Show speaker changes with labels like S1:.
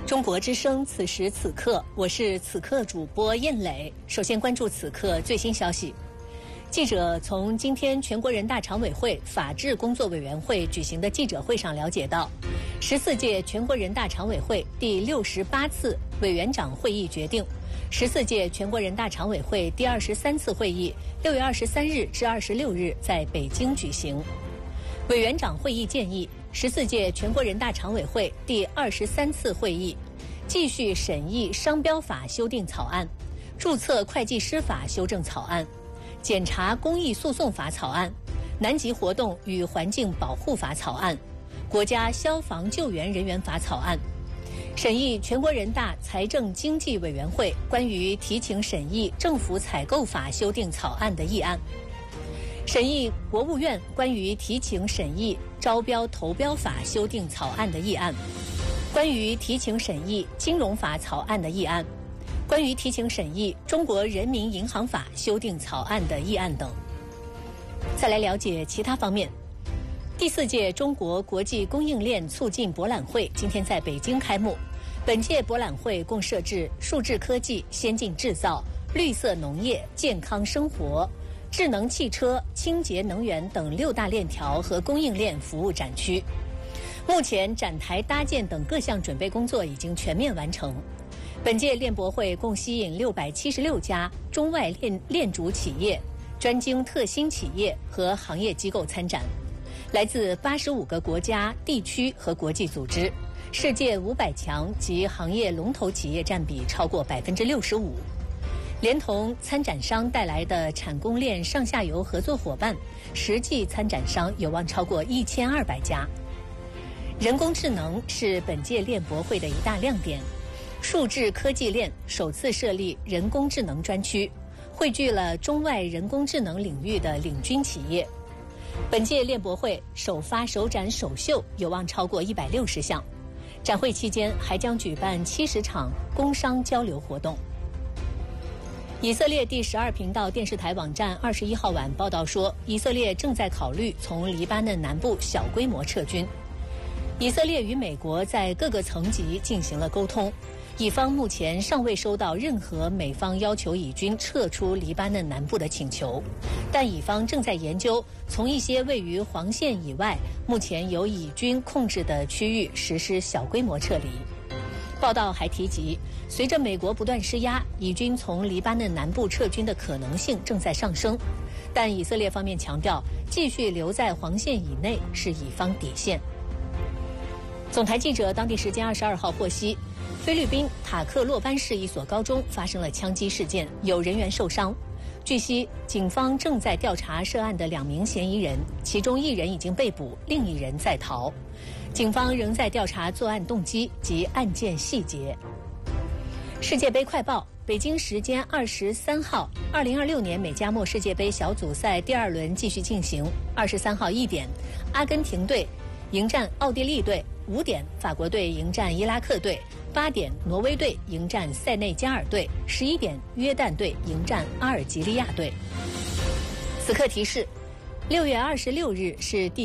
S1: 中国之声，此时此刻，我是此刻主播燕磊。首先关注此刻最新消息。记者从今天全国人大常委会法制工作委员会举行的记者会上了解到，14届全国人大常委会第68次委员长会议决定，14届全国人大常委会第23次会议6月23日至26日在北京举行。委员长会议建议，14届全国人大常委会第23次会议继续审议商标法修订草案、注册会计师法修正草案、检察公益诉讼法草案、南极活动与环境保护法草案、国家消防救援人员法草案，审议全国人大财政经济委员会关于提请审议政府采购法修订草案的议案，审议国务院关于提请审议招标投标法修订草案的议案，关于提请审议金融法草案的议案，关于提请审议中国人民银行法修订草案的议案等。再来了解其他方面。第4届中国国际供应链促进博览会今天在北京开幕。本届博览会共设置数字科技、先进制造、绿色农业、健康生活、智能汽车、清洁能源等6大链条和供应链服务展区。目前展台搭建等各项准备工作已经全面完成。本届链博会共吸引676家中外链主企业、专精特新企业和行业机构参展，来自85个国家、地区和国际组织，世界500强及行业龙头企业占比超过65%。连同参展商带来的产供链上下游合作伙伴，实际参展商有望超过1200家。人工智能是本届链博会的一大亮点。数字科技链首次设立人工智能专区，汇聚了中外人工智能领域的领军企业。本届链博会首发首展首秀有望超过160项，展会期间还将举办70场工商交流活动。以色列第12频道电视台网站21号晚报道说，以色列正在考虑从黎巴嫩南部小规模撤军。以色列与美国在各个层级进行了沟通，以方目前尚未收到任何美方要求以军撤出黎巴嫩南部的请求，但以方正在研究从一些位于黄线以外、目前由以军控制的区域实施小规模撤离。报道还提及，随着美国不断施压，以军从黎巴嫩南部撤军的可能性正在上升，但以色列方面强调，继续留在黄线以内是以方底线。总台记者当地时间22号获悉，菲律宾塔克洛班市一所高中发生了枪击事件，有人员受伤。据悉，警方正在调查涉案的2名嫌疑人，其中1人已经被捕，另1人在逃。警方仍在调查作案动机及案件细节。世界杯快报：北京时间23号，2026年美加墨世界杯小组赛第2轮继续进行。23号1点，阿根廷队迎战奥地利队；5点，法国队迎战伊拉克队；8点，挪威队迎战塞内加尔队；11点，约旦队迎战阿尔及利亚队。此刻提示：6月26日是第